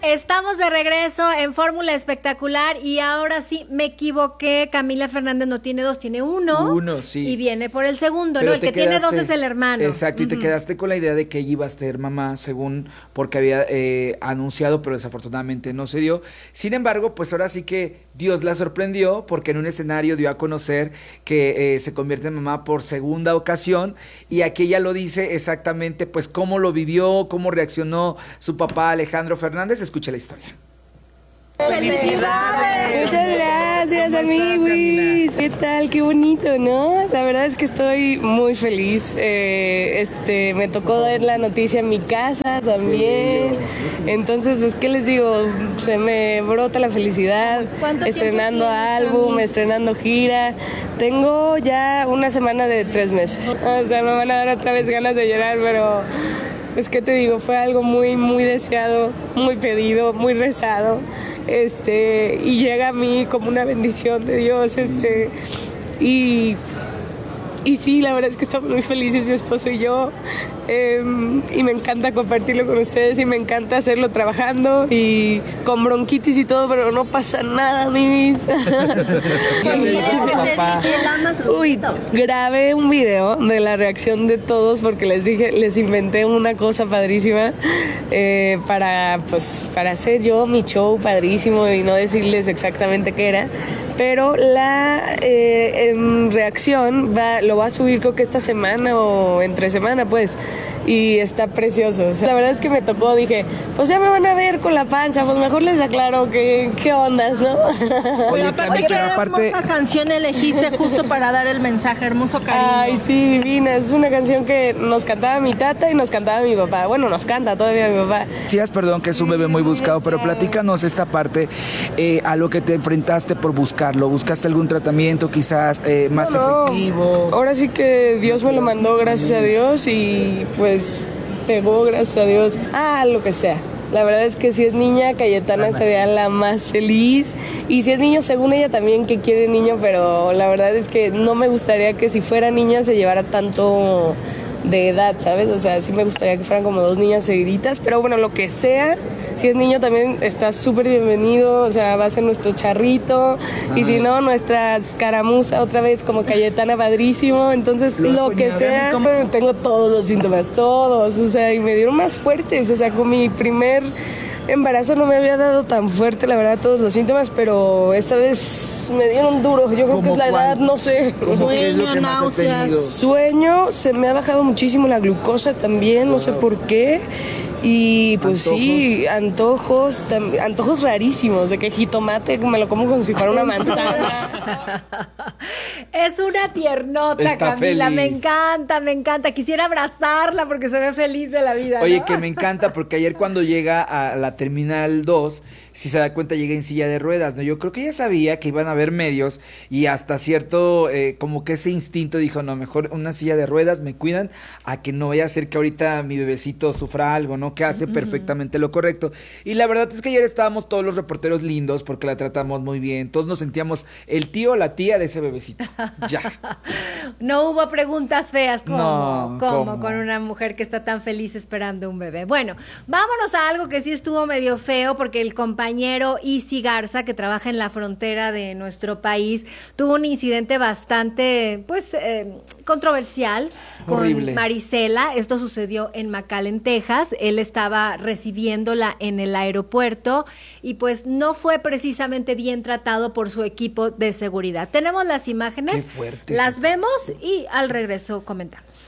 Estamos de regreso en Fórmula Espectacular y ahora sí me equivoqué. Camila Fernández no tiene dos, tiene uno. Uno, sí. Y viene por el segundo, Pero ¿no? El que tiene dos es el hermano. Exacto, y te quedaste con la idea de que ella iba a ser mamá, según porque había anunciado, pero desafortunadamente no se dio. Sin embargo, pues ahora sí que Dios la sorprendió porque en un escenario dio a conocer que se convierte en mamá por segunda ocasión y aquí ella lo dice exactamente, pues cómo lo vivió, cómo reaccionó su papá Alejandro Fernández. Escucha la historia. ¡Felicidades! Muchas gracias, amiguis. ¿Qué tal? Qué bonito, ¿no? La verdad es que estoy muy feliz. Me tocó ver la noticia en mi casa también. Entonces, pues, ¿qué les digo? Se me brota la felicidad. Estrenando álbum, estrenando gira. Tengo ya una semana de 3 meses. O sea, me van a dar otra vez ganas de llorar, pero... Es que te digo, fue algo muy, muy deseado, muy pedido, muy rezado, y llega a mí como una bendición de Dios, y sí, la verdad es que estamos muy felices, mi esposo y yo, y me encanta compartirlo con ustedes, y me encanta hacerlo trabajando, y con bronquitis y todo, pero no pasa nada, mis. Uy, grabé un video de la reacción de todos, porque les inventé una cosa padrísima, para hacer yo mi show padrísimo, y no decirles exactamente qué era, pero la reacción lo va a subir creo que esta semana o entre semana, pues, y está precioso. O sea, la verdad es que me tocó, dije, pues ya me van a ver con la panza, pues mejor les aclaro qué ondas, ¿no? Oye, aparte, ¿qué hermosa canción elegiste justo para dar el mensaje? Hermoso cariño. Ay, sí, divina. Es una canción que nos cantaba mi tata y nos cantaba mi papá. Bueno, nos canta todavía mi papá. Decías, perdón, que es un bebé muy buscado, pero platícanos esta parte, a lo que te enfrentaste por buscarlo. ¿Buscaste algún tratamiento quizás más efectivo? Ahora sí que Dios me lo mandó, gracias a Dios, y pues pegó, gracias a Dios. Lo que sea. La verdad es que si es niña, Cayetana sería la más feliz. Y si es niño, según ella también que quiere niño, pero la verdad es que no me gustaría que si fuera niña se llevara tanto de edad, ¿sabes? O sea, sí me gustaría que fueran como 2 niñas seguiditas, pero bueno, lo que sea, si es niño también está súper bienvenido, o sea, va a ser nuestro charrito, y si no, nuestra escaramuza otra vez como Cayetana, padrísimo, entonces lo que sea, tengo todos los síntomas, todos, o sea, y me dieron más fuertes, o sea, con mi primer embarazo no me había dado tan fuerte, la verdad, todos los síntomas, pero esta vez me dieron duro. Yo creo que es la edad, no sé. Sueño, náuseas. Sueño, se me ha bajado muchísimo la glucosa también, no sé por qué. Y pues ¿antojos? Sí, antojos rarísimos, de que jitomate me lo como como si fuera una manzana. Es una tiernota, está Camila, feliz. Me encanta. Quisiera abrazarla porque se ve feliz de la vida, Oye, ¿no? que me encanta porque ayer cuando llega a la Terminal 2, si se da cuenta, llega en silla de ruedas, ¿no? Yo creo que ella sabía que iban a haber medios y hasta cierto, como que ese instinto dijo, no, mejor una silla de ruedas, me cuidan, a que no vaya a ser que ahorita mi bebecito sufra algo, ¿no? Que hace perfectamente lo correcto. Y la verdad es que ayer estábamos todos los reporteros lindos porque la tratamos muy bien. Todos nos sentíamos el tío o la tía de ese bebecito. Ya. No hubo preguntas feas como ¿cómo? Con una mujer que está tan feliz esperando un bebé. Bueno, vámonos a algo que sí estuvo medio feo porque el compañero Isi Garza, que trabaja en la frontera de nuestro país, tuvo un incidente bastante, controversial horrible con Marisela. Esto sucedió en McAllen, Texas. Él estaba recibiéndola en el aeropuerto y pues no fue precisamente bien tratado por su equipo de seguridad. Tenemos las imágenes, qué fuerte, las vemos y al regreso comentamos.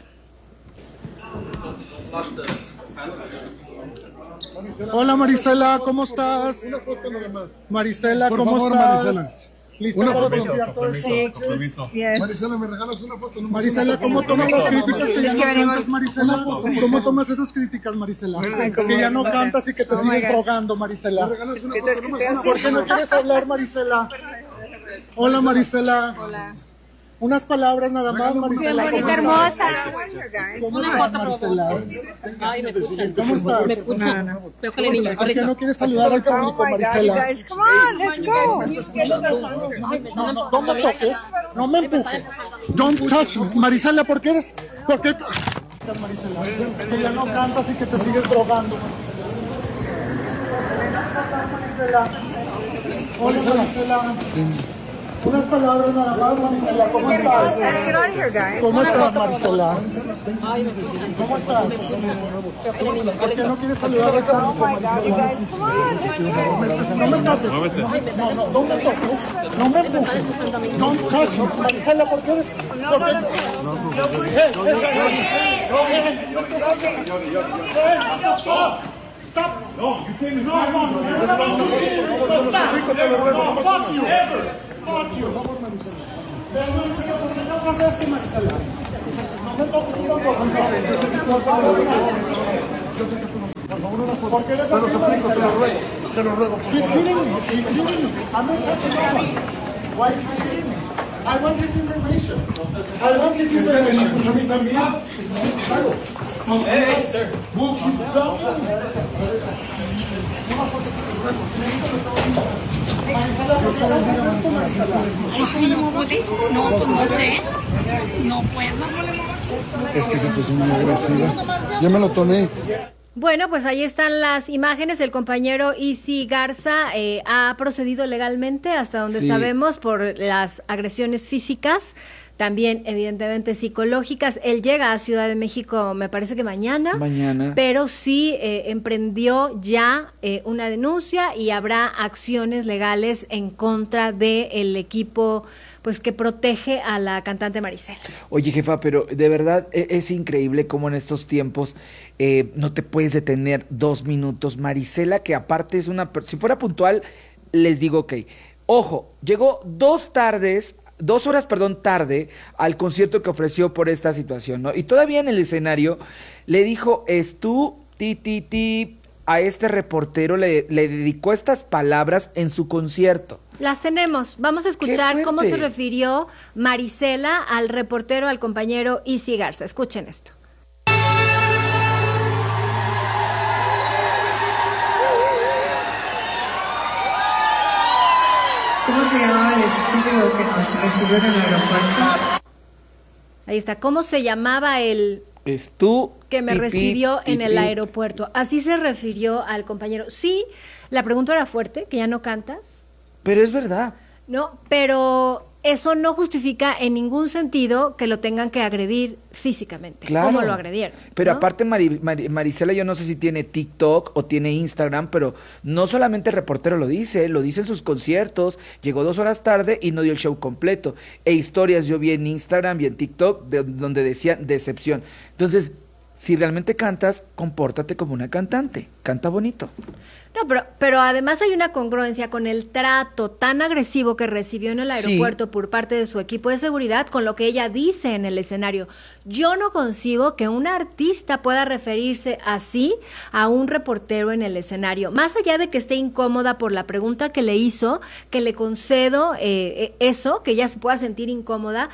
Hola Marisela, ¿cómo estás? Una foto nada más. Marisela, Por ¿cómo favor, estás? Marisela. ¿Lista Una para foto. el concierto esta noche? Yes. Marisela, ¿me regalas una foto? No, Marisela, ¿cómo tomas las críticas que ya no venimos... cantas, Marisela? ¿Cómo tomas esas críticas, Marisela? Que ya no cantas y que te sigues drogando, Marisela. ¿Me regalas una foto? ¿Por qué no quieres hablar, Marisela? Hola, Marisela. Hola. Unas palabras nada más, Marisela. Bonita, hermosa. ¿Cómo estás, Marisela? Ay, me escuchan. ¿Cómo estás? Me escuchan. Veo que le niño. ¿A qué no quieres saludar al público, Marisela? Come on, let's go. No me toques, no me empujes. Don't touch me. Marisela, ¿por qué eres? ¿Por qué? Marisela, que ya no cantas y que te sigues drogando. Marisela. Hola, Marisela. Unas palabras nada más, Marisela. ¿Cómo estás? ¿Cómo estás, Marisela? ¿Cómo estás? ¿Por qué no quieres saludar a Marisela? No me toques. No me toques. No me empujes. Don't touch me. Marisela, ¿por qué eres? Stop! No, you can't. Fuck you. Pero Marisela, ¿por qué no haces esto, Marisela? No me toques un poco. Yo sé que tú no. Por favor, una foto. ¿Por qué eres así, Marisela? Te lo ruego. He's hitting me. He's hitting me. I'm not touching anyone. Why is he hitting me? I want this information. I want this information. Escucha a mí también. Hey, sir. Look, he's blocking me. Una foto te lo ruego. Marisela, ¿por qué no haces esto, Marisela? No, pues no sé. No puedo. Es que se puso muy agresiva. Yo me lo tomé. Bueno, pues ahí están las imágenes. El compañero Isi Garza ha procedido legalmente hasta donde sabemos por las agresiones físicas, también evidentemente psicológicas. Él llega a Ciudad de México, me parece que mañana. Pero sí emprendió ya una denuncia y habrá acciones legales en contra del equipo pues que protege a la cantante Marisela. Oye, jefa, pero de verdad es increíble cómo en estos tiempos no te puedes detener 2 minutos. Marisela, que aparte es si fuera puntual, les digo ok. Ojo, llegó 2 horas tarde al concierto que ofreció por esta situación, ¿no? Y todavía en el escenario le dijo, a este reportero, le dedicó estas palabras en su concierto. Las tenemos. Vamos a escuchar cómo se refirió Marisela al reportero, al compañero Isi Garza. Escuchen esto. ¿Cómo se llamaba el estudio que nos recibió en el aeropuerto? Ahí está. ¿Cómo se llamaba el que me recibió en el aeropuerto? Así se refirió al compañero. Sí, la pregunta era fuerte, que ya no cantas. Pero es verdad. No, pero eso no justifica en ningún sentido que lo tengan que agredir físicamente, claro, como lo agredieron. Pero ¿no? aparte Marisela, yo no sé si tiene TikTok o tiene Instagram, pero no solamente el reportero lo dice en sus conciertos, llegó 2 horas tarde y no dio el show completo. Historias yo vi en Instagram y en TikTok donde decían decepción. Entonces, si realmente cantas, compórtate como una cantante, canta bonito. No, pero además hay una congruencia con el trato tan agresivo que recibió en el aeropuerto por parte de su equipo de seguridad con lo que ella dice en el escenario. Yo no concibo que un artista pueda referirse así a un reportero en el escenario. Más allá de que esté incómoda por la pregunta que le hizo, que le concedo eso, que ella se pueda sentir incómoda,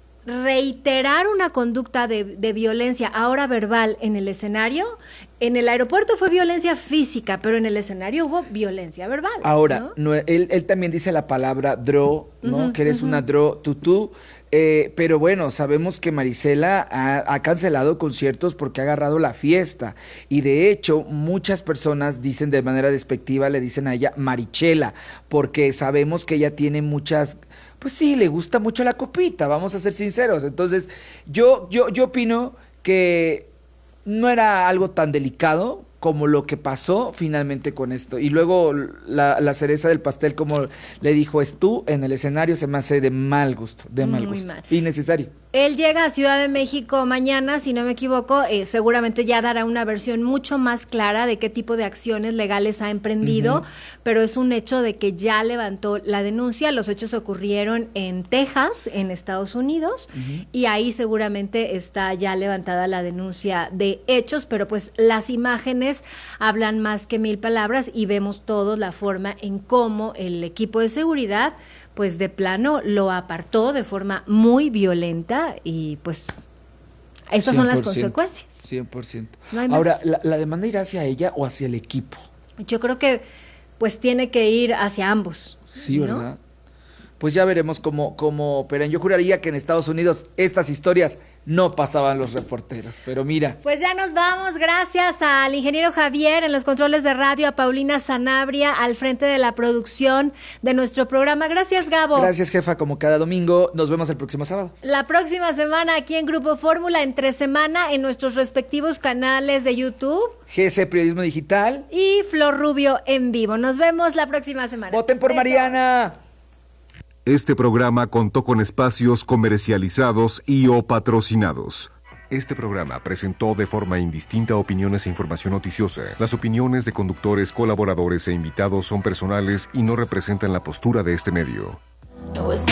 reiterar una conducta de violencia, ahora verbal, en el escenario. En el aeropuerto fue violencia física, pero en el escenario hubo violencia verbal. Ahora, ¿no? él también dice la palabra draw, ¿no? Que eres una draw, tutú. Pero bueno, sabemos que Marisela ha cancelado conciertos porque ha agarrado la fiesta. Y de hecho, muchas personas dicen de manera despectiva, le dicen a ella Marichela, porque sabemos que ella tiene muchas... Pues sí, le gusta mucho la copita, vamos a ser sinceros. Entonces, yo opino que no era algo tan delicado como lo que pasó finalmente con esto. Y luego la cereza del pastel, como le dijo, en el escenario, se me hace de mal gusto, innecesario. Él llega a Ciudad de México mañana, si no me equivoco, seguramente ya dará una versión mucho más clara de qué tipo de acciones legales ha emprendido, pero es un hecho de que ya levantó la denuncia. Los hechos ocurrieron en Texas, en Estados Unidos, y ahí seguramente está ya levantada la denuncia de hechos, pero pues las imágenes hablan más que 1000 palabras y vemos todos la forma en cómo el equipo de seguridad pues de plano lo apartó de forma muy violenta y pues esas son las consecuencias. 100%. No hay más. Ahora, ¿la demanda irá hacia ella o hacia el equipo? Yo creo que pues tiene que ir hacia ambos. Sí, ¿no? ¿verdad? pues ya veremos cómo operan. Yo juraría que en Estados Unidos estas historias no pasaban los reporteros, pero mira. Pues ya nos vamos, gracias al ingeniero Javier en los controles de radio, a Paulina Sanabria al frente de la producción de nuestro programa. Gracias, Gabo. Gracias, jefa, como cada domingo. Nos vemos el próximo sábado. La próxima semana aquí en Grupo Fórmula, entre semana en nuestros respectivos canales de YouTube. GC Periodismo Digital. Y Flor Rubio en vivo. Nos vemos la próxima semana. ¡Voten por Mariana! Este programa contó con espacios comercializados y o patrocinados. Este programa presentó de forma indistinta opiniones e información noticiosa. Las opiniones de conductores, colaboradores e invitados son personales y no representan la postura de este medio. No, it's not